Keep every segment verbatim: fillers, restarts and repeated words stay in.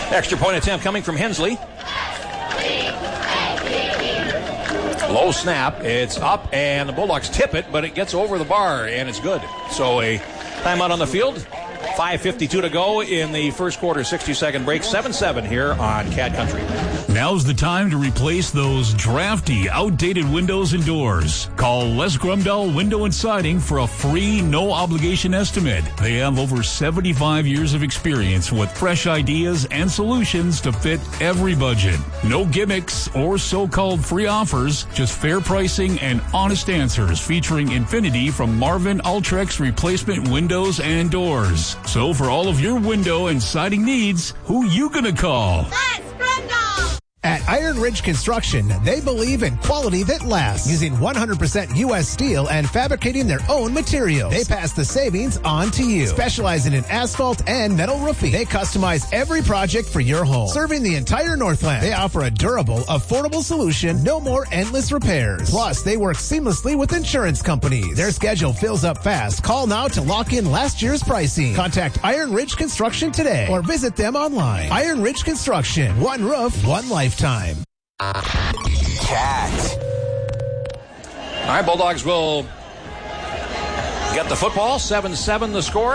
Extra point attempt coming from Hensley. Low snap. It's up, and the Bulldogs tip it, but it gets over the bar, and it's good. So a timeout on the field. five fifty-two to go in the first quarter, sixty-second break. seven seven here on Cat Country. Now's the time to replace those drafty, outdated windows and doors. Call Les Grumdahl Window and Siding for a free, no-obligation estimate. They have over seventy-five years of experience with fresh ideas and solutions to fit every budget. No gimmicks or so-called free offers, just fair pricing and honest answers featuring Infinity from Marvin Ultrex Replacement Windows and Doors. So for all of your window and siding needs, who you gonna call? Les Grumdahl! At Iron Ridge Construction, they believe in quality that lasts, using one hundred percent U S steel and fabricating their own materials. They pass the savings on to you. Specializing in asphalt and metal roofing, they customize every project for your home. Serving the entire Northland, they offer a durable, affordable solution, no more endless repairs. Plus, they work seamlessly with insurance companies. Their schedule fills up fast. Call now to lock in last year's pricing. Contact Iron Ridge Construction today or visit them online. Iron Ridge Construction, one roof, one life. Time. Cat. All right, Bulldogs will get the football. seven seven the score.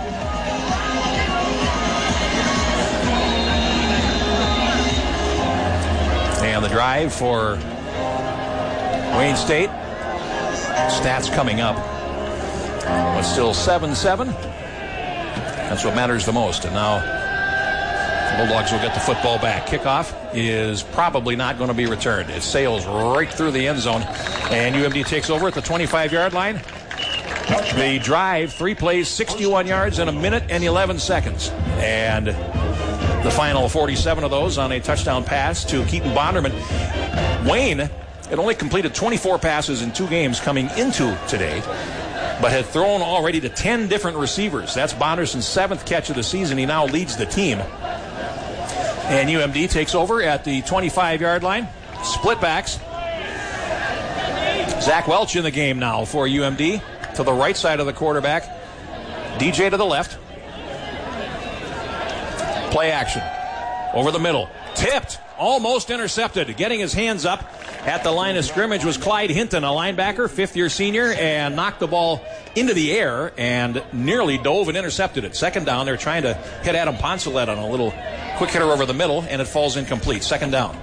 And the drive for Wayne State. Stats coming up. But still seven seven. That's what matters the most. And now Bulldogs will get the football back. Kickoff is probably not going to be returned. It sails right through the end zone. And U M D takes over at the twenty-five-yard line. The drive, three plays, sixty-one yards in a minute and eleven seconds. And the final forty-seven of those on a touchdown pass to Keaton Bonderman. Wayne had only completed twenty-four passes in two games coming into today, but had thrown already to ten different receivers. That's Bonderson's seventh catch of the season. He now leads the team. And U M D takes over at the twenty-five-yard line. Split backs. Zach Welch in the game now for U M D. To the right side of the quarterback. D J to the left. Play action. Over the middle. Tipped. Almost intercepted. Getting his hands up at the line of scrimmage was Clyde Hinton, a linebacker, fifth-year senior, and knocked the ball into the air and nearly dove and intercepted it. Second down, they're trying to hit Adam Poncelet on a little quick hitter over the middle, and it falls incomplete. Second down.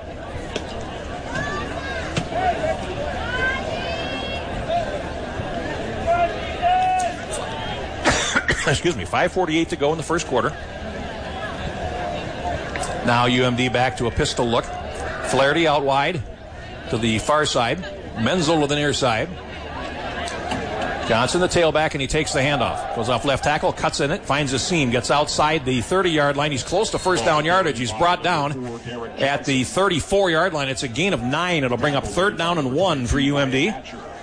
Excuse me, five forty-eight to go in the first quarter. Now U M D back to a pistol look. Flaherty out wide to the far side. Menzel to the near side. Johnson the tailback, and he takes the handoff. Goes off left tackle, cuts in it, finds a seam, gets outside the thirty-yard line. He's close to first down yardage. He's brought down at the thirty-four-yard line. It's a gain of nine. It'll bring up third down and one for U M D.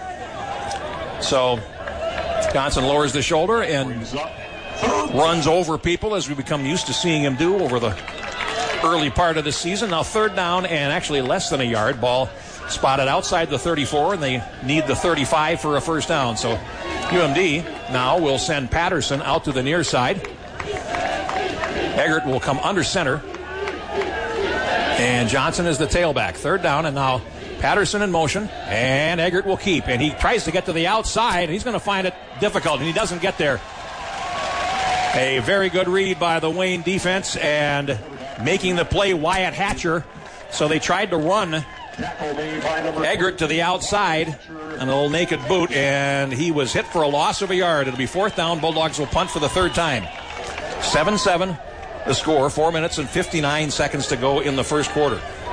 So Johnson lowers the shoulder and runs over people, as we become used to seeing him do over the early part of the season. Now third down and actually less than a yard. Ball spotted outside the thirty-four, and they need the thirty-five for a first down. So U M D now will send Patterson out to the near side. Eggert will come under center. And Johnson is the tailback. Third down, and now Patterson in motion, and Eggert will keep. And he tries to get to the outside, and he's going to find it difficult, and he doesn't get there. A very good read by the Wayne defense, and making the play Wyatt Hatcher. So they tried to run Eggert to the outside on a little naked boot, and he was hit for a loss of a yard. It'll be fourth down. Bulldogs will punt for the third time. seven seven the score, four minutes and fifty-nine seconds to go in the first quarter.